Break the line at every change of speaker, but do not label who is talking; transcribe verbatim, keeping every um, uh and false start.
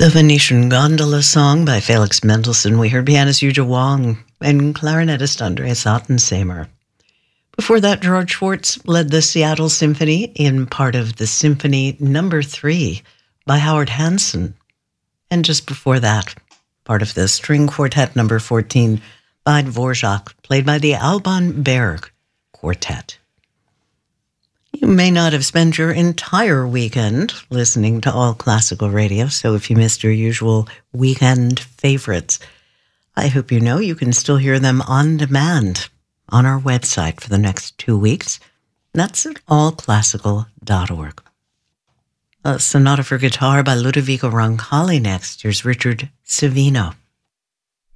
The Venetian Gondola Song by Felix Mendelssohn. We heard pianist Yuja Wang and clarinetist Andreas Ottensamer. Before that, George Schwartz led the Seattle Symphony in part of the Symphony Number Three by Howard Hanson. And just before that, part of the String Quartet Number fourteen by Dvorak, played by the Alban Berg Quartet. You may not have spent your entire weekend listening to All Classical Radio, so if you missed your usual weekend favorites, I hope you know you can still hear them on demand on our website for the next two weeks. That's at all classical dot org. A sonata for guitar by Ludovico Roncalli next. Here's Richard Savino.